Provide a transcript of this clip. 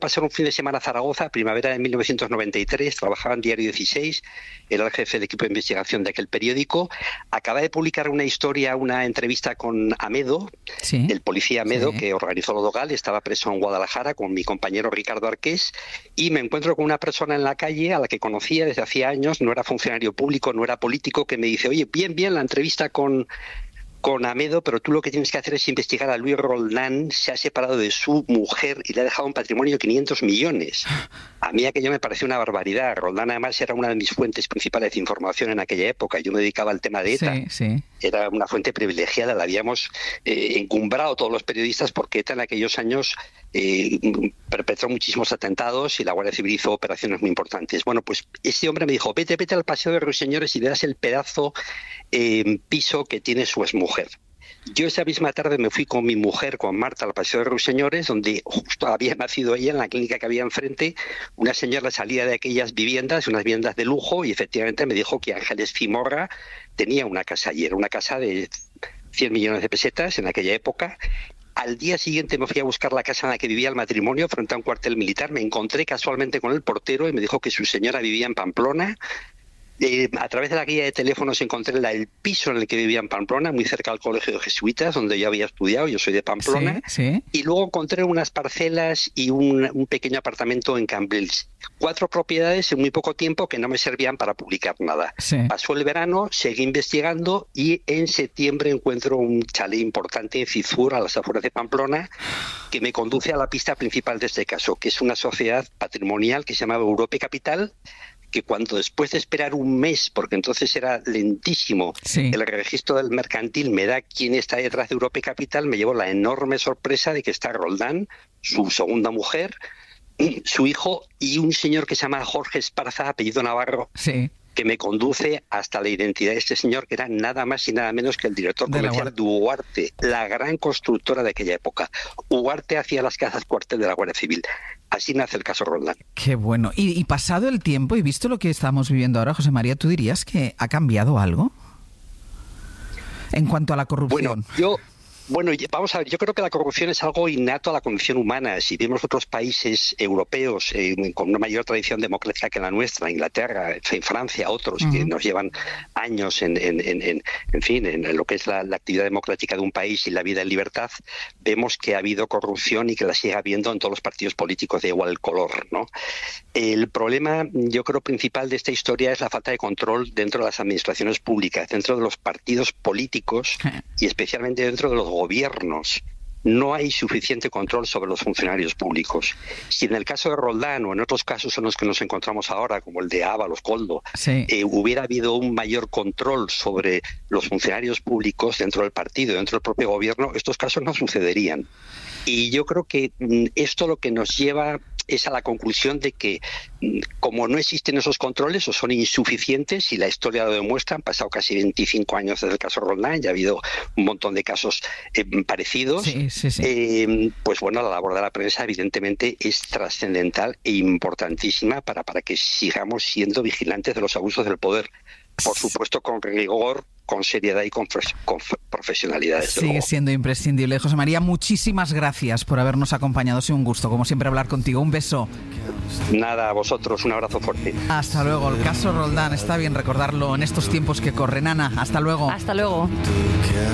pasar un fin de semana a Zaragoza, primavera de 1993, trabajaba en Diario 16, era el jefe de equipo de investigación de aquel periódico. Acaba de publicar una historia, una entrevista con Amedo, Sí. el policía Amedo, Sí. que organizó lo Dogal, estaba preso en Guadalajara con mi compañero Ricardo Arqués, y me encuentro con una persona en la calle a la que conocía desde hacía años, no era funcionario público, no era político, que me dice, oye, bien, la entrevista con Amedo, pero tú lo que tienes que hacer es investigar a Luis Roldán. Se ha separado de su mujer y le ha dejado un patrimonio de 500 millones. A mí aquello me pareció una barbaridad. Roldán además era una de mis fuentes principales de información en aquella época. Yo me dedicaba al tema de ETA. Sí. Era una fuente privilegiada, la habíamos encumbrado todos los periodistas porque ETA en aquellos años perpetró muchísimos atentados y la Guardia Civil hizo operaciones muy importantes. Bueno, pues este hombre me dijo, vete al Paseo de Ruiseñores y verás el pedazo piso que tiene su exmujer. Yo esa misma tarde me fui con mi mujer, con Marta, al Paseo de Ruiseñores, donde justo había nacido ella, en la clínica que había enfrente. Una señora salía de aquellas viviendas, unas viviendas de lujo, y efectivamente me dijo que Ángeles Fimorra tenía una casa, y era una casa de 100 millones de pesetas en aquella época. Al día siguiente me fui a buscar la casa en la que vivía el matrimonio, frente a un cuartel militar. Me encontré casualmente con el portero y me dijo que su señora vivía en Pamplona. A través de la guía de teléfonos encontré el piso en el que vivía en Pamplona, muy cerca del colegio de jesuitas, donde yo había estudiado, yo soy de Pamplona, Sí. y luego encontré unas parcelas y un pequeño apartamento en Cambrils. 4 propiedades en muy poco tiempo que no me servían para publicar nada. Sí. Pasó el verano, seguí investigando y en septiembre encuentro un chalet importante en Cizur, a las afueras de Pamplona, que me conduce a la pista principal de este caso, que es una sociedad patrimonial que se llamaba Europe Capital, que cuando después de esperar un mes, porque entonces era lentísimo, Sí. el registro del mercantil me da quién está detrás de Europe Capital, me llevó la enorme sorpresa de que está Roldán, su segunda mujer, su hijo y un señor que se llama Jorge Esparza, apellido Navarro, Sí. que me conduce hasta la identidad de este señor, que era nada más y nada menos que el director De la comercial de Ugarte, la gran constructora de aquella época. Ugarte hacía las casas cuartel de la Guardia Civil. Así nace el caso Roldán. Qué bueno. Y pasado el tiempo y visto lo que estamos viviendo ahora, José María, ¿tú dirías que ha cambiado algo en cuanto a la corrupción? Bueno, vamos a ver, yo creo que la corrupción es algo innato a la condición humana. Si vemos otros países europeos con una mayor tradición democrática que la nuestra, Inglaterra, Francia, otros que nos llevan años en lo que es la actividad democrática de un país y la vida en libertad, vemos que ha habido corrupción y que la sigue habiendo en todos los partidos políticos de igual color, ¿no? El problema, yo creo, principal de esta historia es la falta de control dentro de las administraciones públicas, dentro de los partidos políticos y especialmente dentro de los gobiernos. No hay suficiente control sobre los funcionarios públicos. Si en el caso de Roldán o en otros casos en los que nos encontramos ahora, como el de Ábalos, Koldo, Sí. hubiera habido un mayor control sobre los funcionarios públicos dentro del partido, dentro del propio gobierno, estos casos no sucederían. Y yo creo que esto lo que nos lleva es a la conclusión de que como no existen esos controles o son insuficientes, y la historia lo demuestra, han pasado casi 25 años desde el caso Roldán, ya ha habido un montón de casos parecidos, pues bueno, la labor de la prensa evidentemente es trascendental e importantísima para que sigamos siendo vigilantes de los abusos del poder. Por supuesto, con rigor, con seriedad y con profesionalidad. Sigue siendo imprescindible. José María, muchísimas gracias por habernos acompañado. Ha sido un gusto, como siempre, hablar contigo. Un beso. Nada, a vosotros. Un abrazo fuerte. Hasta luego. El caso Roldán, está bien recordarlo en estos tiempos que corren. Ana, hasta luego. Hasta luego.